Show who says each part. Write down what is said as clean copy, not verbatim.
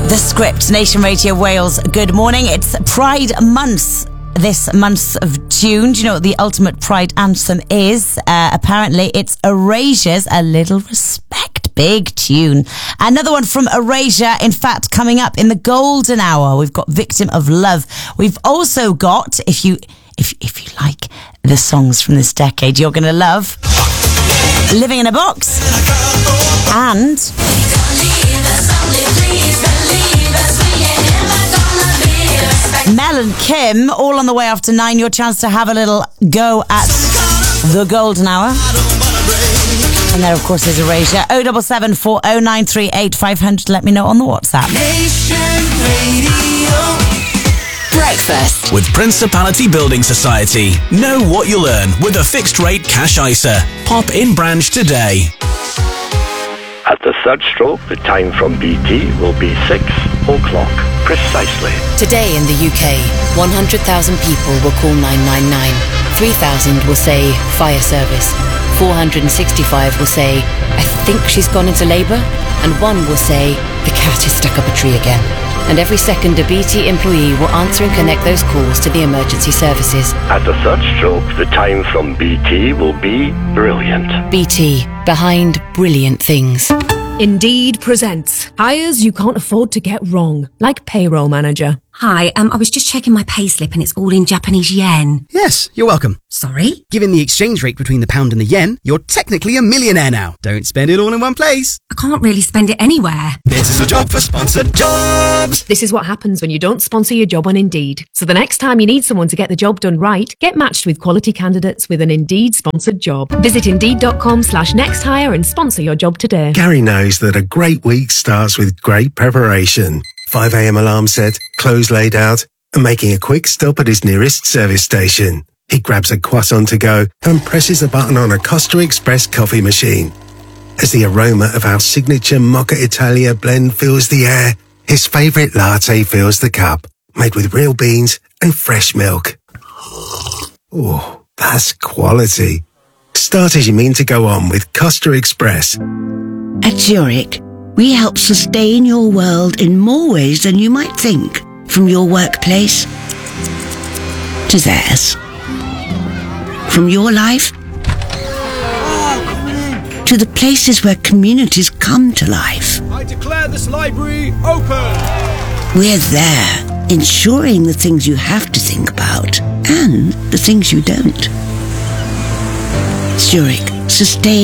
Speaker 1: The Script, Nation Radio Wales. Good morning. It's Pride Month. This month of June. Do you know what the ultimate Pride anthem is? Apparently, it's Erasure's A Little Respect. Big tune. Another one from Erasure, in fact, coming up in the golden hour. We've got Victim of Love. We've also got, if you like the songs from this decade, you're going to love Living in a Box and Mel and Kim, all on the way after 9. Your chance to have a little go at the golden hour. And there, of course, is Erasure. 077 40938 500. Let me know on the WhatsApp.
Speaker 2: Nation Radio.
Speaker 3: Breakfast with Principality Building Society. Know what you'll earn with a fixed rate cash ISA. Pop in branch today.
Speaker 4: At the third stroke, the time from BT will be 6 o'clock precisely.
Speaker 5: Today in the UK, 100,000 people will call 999. 3,000 will say fire service. 465 will say, I think she's gone into labour. And 1 will say, the cat is stuck up a tree again. And every second, a BT employee will answer and connect those calls to the emergency services.
Speaker 4: At the third stroke, the time from BT will be brilliant.
Speaker 5: BT, behind brilliant things.
Speaker 6: Indeed presents hires you can't afford to get wrong, like payroll manager.
Speaker 7: Hi, I was just checking my payslip and it's all in Japanese yen.
Speaker 8: Yes, you're welcome.
Speaker 7: Sorry?
Speaker 8: Given the exchange rate between the pound and the yen, you're technically a millionaire now. Don't spend it all in one place.
Speaker 7: I can't really spend it anywhere.
Speaker 8: This is a job for sponsored jobs.
Speaker 6: This is what happens when you don't sponsor your job on Indeed. So the next time you need someone to get the job done right, get matched with quality candidates with an Indeed sponsored job. Visit Indeed.com/nexthire and sponsor your job today.
Speaker 9: Gary knows that a great week starts with great preparation. 5 a.m. alarm set, clothes laid out, and making a quick stop at his nearest service station. He grabs a croissant to go and presses a button on a Costa Express coffee machine. As the aroma of our signature Mocha Italia blend fills the air, his favourite latte fills the cup, made with real beans and fresh milk. Oh, that's quality. Start as you mean to go on with Costa Express.
Speaker 10: At Zurich, we help sustain your world in more ways than you might think. From your workplace to theirs. From your life to the places where communities come to life.
Speaker 11: I declare this library open.
Speaker 10: We're there, ensuring the things you have to think about and the things you don't. Zurich, sustain